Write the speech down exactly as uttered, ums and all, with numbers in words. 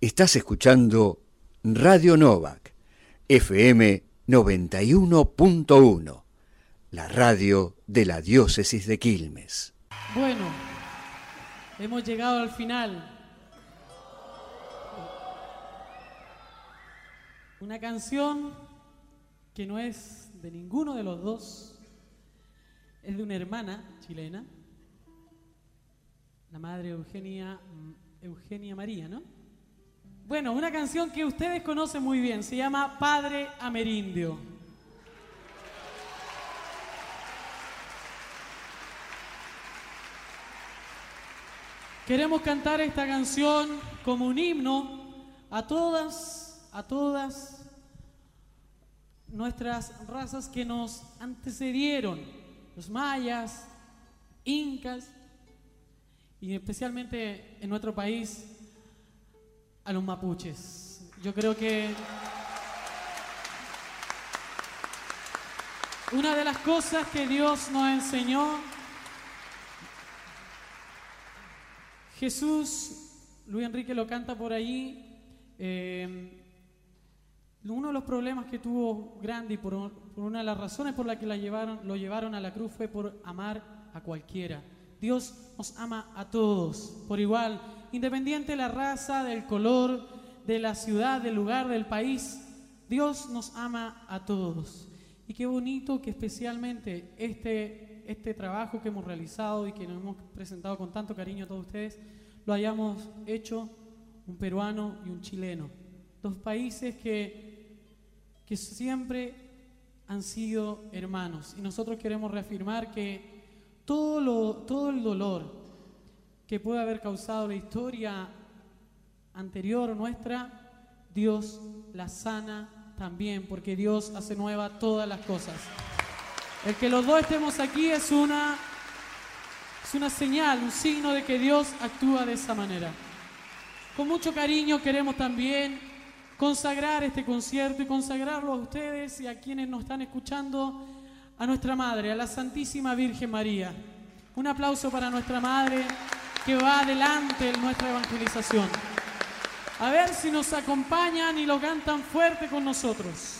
Estás escuchando Radio Novak, F M noventa y uno punto uno, la radio de la diócesis de Quilmes. Bueno, hemos llegado al final. Una canción que no es de ninguno de los dos, es de una hermana chilena, la madre Eugenia, Eugenia María, ¿no? Bueno, una canción que ustedes conocen muy bien, se llama Padre Amerindio. Queremos cantar esta canción como un himno a todas, a todas nuestras razas que nos antecedieron, los mayas, incas y especialmente en nuestro país a los mapuches. Yo creo que una de las cosas que Dios nos enseñó, Jesús, Luis Enrique lo canta por ahí, eh, uno de los problemas que tuvo grande y por, por una de las razones por las que la llevaron, lo llevaron a la cruz fue por amar a cualquiera. Dios nos ama a todos por igual, independiente de la raza, del color, de la ciudad, del lugar, del país. Dios nos ama a todos. Y qué bonito que especialmente este, este trabajo que hemos realizado y que nos hemos presentado con tanto cariño a todos ustedes, lo hayamos hecho un peruano y un chileno. Dos países que, que siempre han sido hermanos. Y nosotros queremos reafirmar que todo, lo, todo el dolor que puede haber causado la historia anterior nuestra, Dios la sana también, porque Dios hace nueva todas las cosas. El que los dos estemos aquí es una, es una señal, un signo de que Dios actúa de esa manera. Con mucho cariño queremos también consagrar este concierto y consagrarlo a ustedes y a quienes nos están escuchando, a nuestra Madre, a la Santísima Virgen María. Un aplauso para nuestra Madre que va adelante en nuestra evangelización. A ver si nos acompañan y lo cantan fuerte con nosotros.